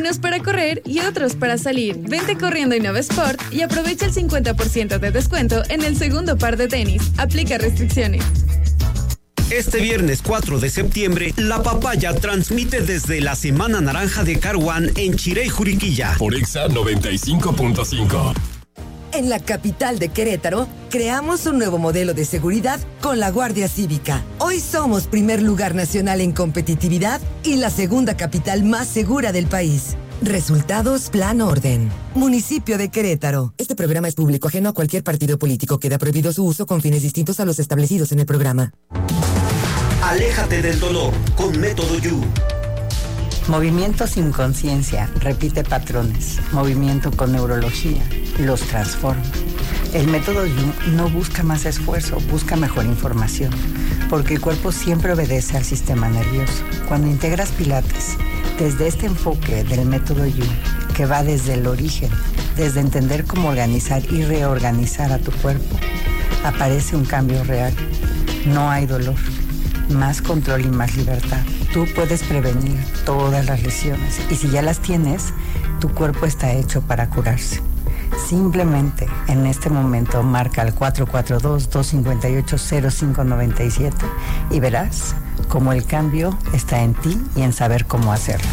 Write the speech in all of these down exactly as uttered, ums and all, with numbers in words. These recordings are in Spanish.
unos para correr y otros para salir. Vente corriendo a Innova Sport y aprovecha el cincuenta por ciento de descuento en el segundo par de tenis. Aplica restricciones. Este viernes cuatro de septiembre, La Papaya transmite desde la Semana Naranja de Car One en Chirey, Juriquilla. Por Exa noventa y cinco punto cinco. En la capital de Querétaro, creamos un nuevo modelo de seguridad con la Guardia Cívica. Hoy somos primer lugar nacional en competitividad y la segunda capital más segura del país. Resultados Plan Orden. Municipio de Querétaro. Este programa es público ajeno a cualquier partido político. Queda prohibido su uso con fines distintos a los establecidos en el programa. Aléjate del dolor con Método You. Movimiento sin conciencia, repite patrones. Movimiento con neurología, los transforma. El método You no busca más esfuerzo, busca mejor información, porque el cuerpo siempre obedece al sistema nervioso. Cuando integras Pilates, desde este enfoque del método You, que va desde el origen, desde entender cómo organizar y reorganizar a tu cuerpo, aparece un cambio real. No hay dolor, más control y más libertad. Tú puedes prevenir todas las lesiones y si ya las tienes, tu cuerpo está hecho para curarse. Simplemente en este momento marca el cuatro cuatro dos, dos cinco ocho, cero cinco nueve siete y verás cómo el cambio está en ti y en saber cómo hacerlo.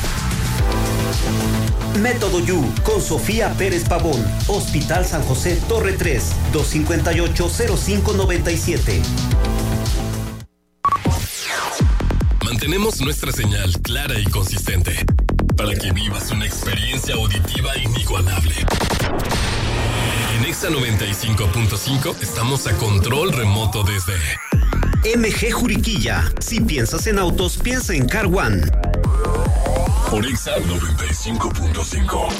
Método You con Sofía Pérez Pavón. Hospital San José Torre tres, dos cinco ocho, cero cinco nueve siete. Mantenemos nuestra señal clara y consistente para que vivas una experiencia auditiva inigualable. En Exa noventa y cinco punto cinco estamos a control remoto desde M G Juriquilla. Si piensas en autos, piensa en Car One. Por Exa noventa y cinco punto cinco.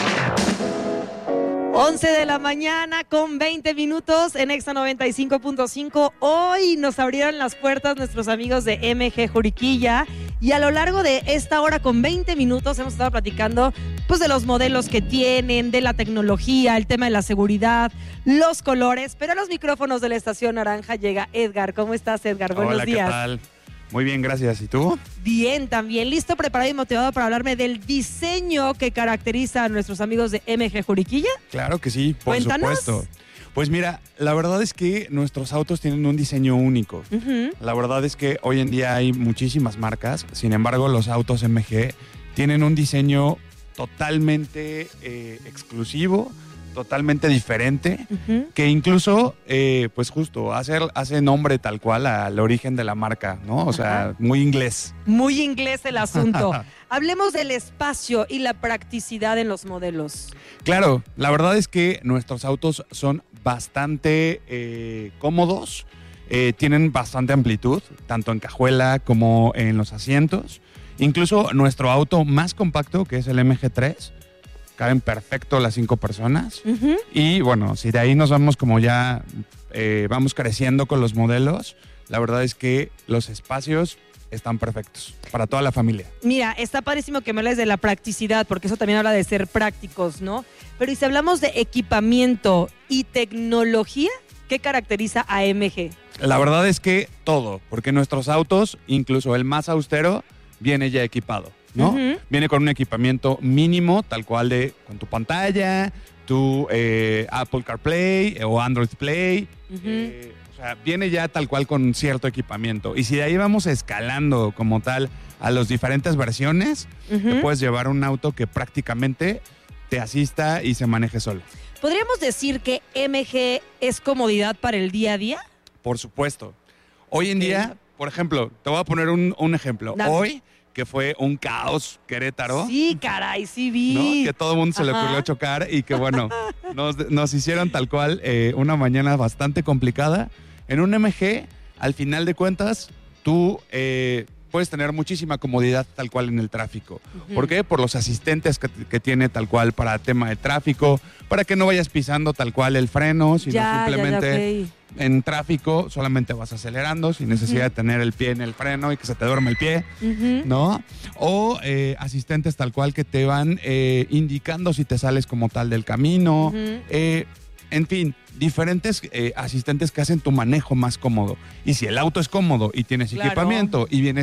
once de la mañana con veinte minutos en Exa noventa y cinco punto cinco. Hoy nos abrieron las puertas nuestros amigos de M G Juriquilla y a lo largo de esta hora con veinte minutos hemos estado platicando pues de los modelos que tienen, de la tecnología, el tema de la seguridad, los colores, pero a los micrófonos de la Estación Naranja llega Edgar. ¿Cómo estás, Edgar? Buenos Hola, días. ¿qué tal? Muy bien, gracias. ¿Y tú? Bien, también. Listo, preparado y motivado para hablarme del diseño que caracteriza a nuestros amigos de M G Juriquilla. Claro que sí, por Cuéntanos. supuesto. Pues mira, la verdad es que nuestros autos tienen un diseño único. Uh-huh. La verdad es que hoy en día hay muchísimas marcas, sin embargo los autos M G tienen un diseño totalmente eh, exclusivo, totalmente diferente, Uh-huh. que incluso, eh, pues justo, hace, hace nombre tal cual al origen de la marca, ¿no? O sea, Ajá. muy inglés. Muy inglés el asunto. Hablemos del espacio y la practicidad en los modelos. Claro, la verdad es que nuestros autos son bastante eh, cómodos, eh, tienen bastante amplitud, tanto en cajuela como en los asientos. Incluso nuestro auto más compacto, que es el M G tres, caben perfecto las cinco personas. Uh-huh. Y bueno, si de ahí nos vamos como ya eh, vamos creciendo con los modelos, la verdad es que los espacios están perfectos para toda la familia. Mira, está padrísimo que me hables de la practicidad, porque eso también habla de ser prácticos, ¿no? Pero y si hablamos de equipamiento y tecnología, ¿qué caracteriza a M G? La verdad es que todo, porque nuestros autos, incluso el más austero, viene ya equipado, ¿no? Uh-huh. Viene con un equipamiento mínimo, tal cual de con tu pantalla, tu eh, Apple CarPlay o Android Play. Uh-huh. eh, o sea, viene ya tal cual con cierto equipamiento. Y si de ahí vamos escalando como tal a las diferentes versiones, Uh-huh. te puedes llevar un auto que prácticamente te asista y se maneje solo. ¿Podríamos decir que M G es comodidad para el día a día? Por supuesto. Hoy en día, por ejemplo, te voy a poner un, un ejemplo. Dame. Hoy, que fue un caos Querétaro, Sí, caray, sí vi. ¿no? Que todo el mundo se le Ajá. ocurrió chocar y que, bueno, nos, nos hicieron tal cual eh, una mañana bastante complicada. En un M G, al final de cuentas, tú eh, puedes tener muchísima comodidad tal cual en el tráfico. Ujú. ¿Por qué? Por los asistentes que, que tiene tal cual para tema de tráfico, para que no vayas pisando tal cual el freno, sino Ya, simplemente ya, ya, ok. en tráfico solamente vas acelerando sin necesidad de tener el pie en el freno y que se te duerme el pie, Ujú. ¿no? O eh, asistentes tal cual que te van eh, indicando si te sales como tal del camino. Ujú. Eh, en fin, diferentes eh, asistentes que hacen tu manejo más cómodo. Y si el auto es cómodo y tienes Claro. equipamiento y vienes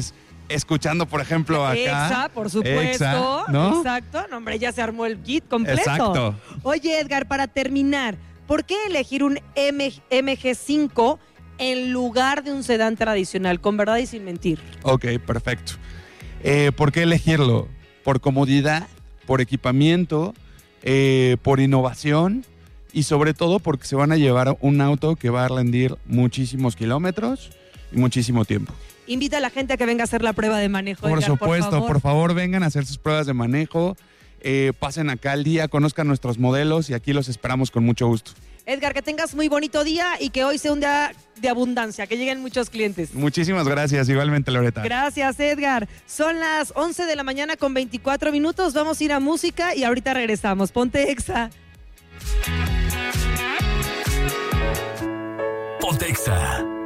escuchando, por ejemplo, acá. Exa, por supuesto. Exa, ¿no? Exacto. No, hombre, ya se armó el kit completo. Exacto. Oye, Edgar, para terminar, ¿por qué elegir un M G cinco en lugar de un sedán tradicional? Con verdad y sin mentir. Ok, perfecto. Eh, ¿Por qué elegirlo? Por comodidad, por equipamiento, eh, por innovación y sobre todo porque se van a llevar un auto que va a rendir muchísimos kilómetros y muchísimo tiempo. Invita a la gente a que venga a hacer la prueba de manejo. Por Edgar, supuesto, por favor. por favor, vengan a hacer sus pruebas de manejo, eh, pasen acá al día, conozcan nuestros modelos y aquí los esperamos con mucho gusto. Edgar, que tengas muy bonito día y que hoy sea un día de abundancia, que lleguen muchos clientes. Muchísimas gracias, igualmente, Loreta. Gracias, Edgar. Son las once de la mañana con veinticuatro minutos. Vamos a ir a música y ahorita regresamos. Ponte Exa. Ponte Exa.